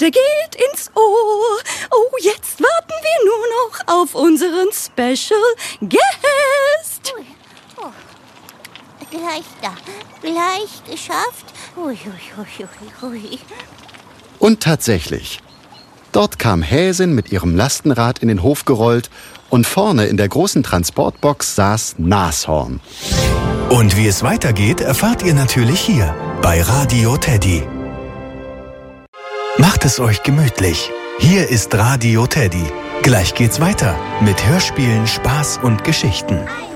der geht ins Ohr. Oh, jetzt warten wir nur noch auf unseren Special Guest. Ui. Oh. Gleich da. Gleich geschafft. Ui, ui, ui, ui. Und tatsächlich. Dort kam Häsin mit ihrem Lastenrad in den Hof gerollt und vorne in der großen Transportbox saß Nashorn. Und wie es weitergeht, erfahrt ihr natürlich hier bei Radio Teddy. Macht es euch gemütlich. Hier ist Radio Teddy. Gleich geht's weiter mit Hörspielen, Spaß und Geschichten.